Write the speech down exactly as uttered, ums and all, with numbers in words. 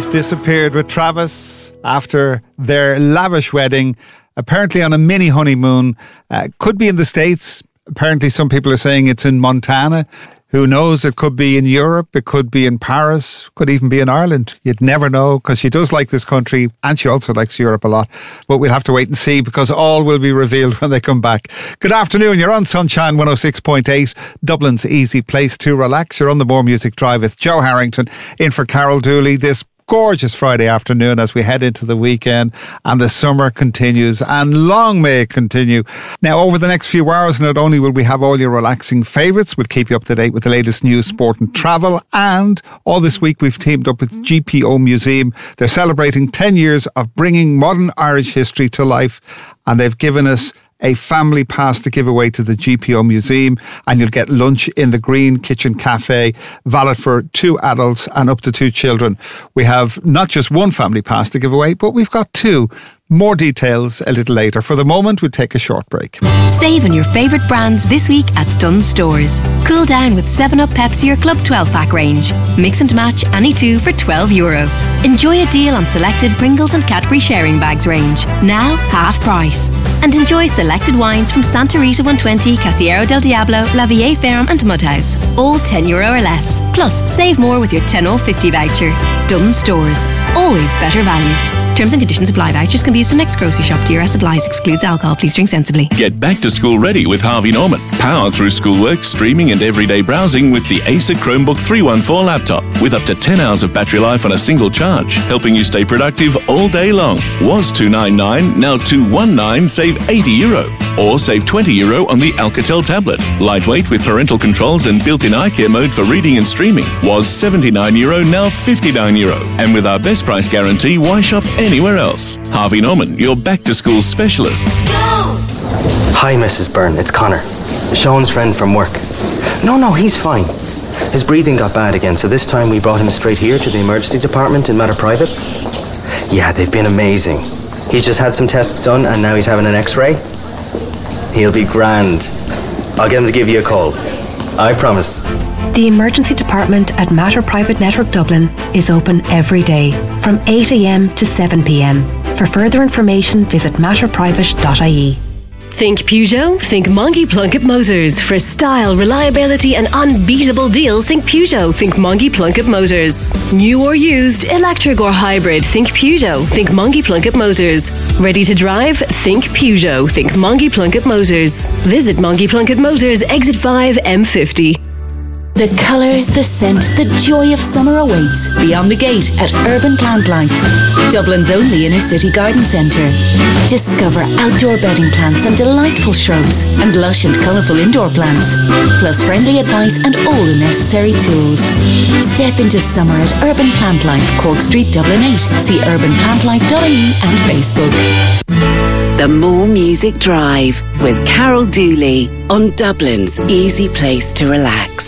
She's disappeared with Travis after their lavish wedding, apparently on a mini honeymoon. Uh, could be in the States. Apparently some people are saying it's in Montana. Who knows? It could be in Europe. It could be in Paris. Could even be in Ireland. You'd never know, because she does like this country and she also likes Europe a lot. But we'll have to wait and see, because all will be revealed when they come back. Good afternoon. You're on Sunshine one oh six point eight, Dublin's easy place to relax. You're on the More Music Drive with Joe Harrington in for Carol Dooley this gorgeous Friday afternoon as we head into the weekend and the summer continues, and long may it continue. Now, over the next few hours, not only will we have all your relaxing favourites, we'll keep you up to date with the latest news, sport and travel, and all this week we've teamed up with G P O Museum. They're celebrating ten years of bringing modern Irish history to life, and they've given us a family pass to give away to the G P O Museum, and you'll get lunch in the Green Kitchen Cafe, valid for two adults and up to two children. We have not just one family pass to give away, but we've got two. More details a little later. For the moment, we'll take a short break. Save on your favourite brands this week at Dunnes Stores. Cool down with seven up Pepsi or Club twelve pack range. Mix and match any two for twelve euro. Enjoy a deal on selected Pringles and Cadbury sharing bags range. Now half price. And enjoy selected wines from Santa Rita one twenty, Casillero del Diablo, La Vieille Ferme and Mudhouse. All ten euro or less. Plus, save more with your ten off fifty voucher. Dunnes Stores. Always better value. Terms and conditions apply. Vouchers can be used to next grocery shop. D R S supplies. Excludes alcohol. Please drink sensibly. Get back to school ready with Harvey Norman. Power through schoolwork, streaming and everyday browsing with the Acer Chromebook three one four laptop with up to ten hours of battery life on a single charge, helping you stay productive all day long. Was two ninety-nine, now two nineteen, save eighty euro. Or save twenty euro on the Alcatel tablet. Lightweight with parental controls and built-in eye care mode for reading and streaming. Was seventy-nine euro, now fifty-nine euro. And with our best price guarantee, why shop anywhere else? Harvey Norman, your back-to-school specialists. Hi, Missus Byrne. It's Connor, Sean's friend from work. No, no, he's fine. His breathing got bad again, so this time we brought him straight here to the emergency department in Mater Private. Yeah, they've been amazing. He's just had some tests done and now he's having an x-ray. He'll be grand. I'll get him to give you a call. I promise. The emergency department at Mater Private Network Dublin is open every day from eight a m to seven p m. For further information, visit mater private dot I E. Think Peugeot? Think Mongie Plunkett Motors. For style, reliability and unbeatable deals, think Peugeot. Think Mongie Plunkett Motors. New or used, electric or hybrid, think Peugeot. Think Mongie Plunkett Motors. Ready to drive? Think Peugeot. Think Mongie Plunkett Motors. Visit Mongie Plunkett Motors, exit five, M fifty. The colour, the scent, the joy of summer awaits beyond the gate at Urban Plant Life, Dublin's only inner city garden centre. Discover outdoor bedding plants and delightful shrubs and lush and colourful indoor plants, plus friendly advice and all the necessary tools. Step into summer at Urban Plant Life, Cork Street, Dublin eight. See urban plant life dot I E and Facebook. The More Music Drive with Carol Dooley on Dublin's easy place to relax.